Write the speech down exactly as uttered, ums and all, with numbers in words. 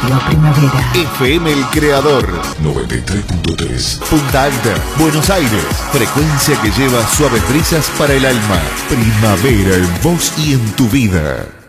Radio Primavera. F M El Creador. noventa y tres punto tres. Punta Alta, Buenos Aires. Frecuencia que lleva suaves brisas para el alma. Primavera en vos y en tu vida.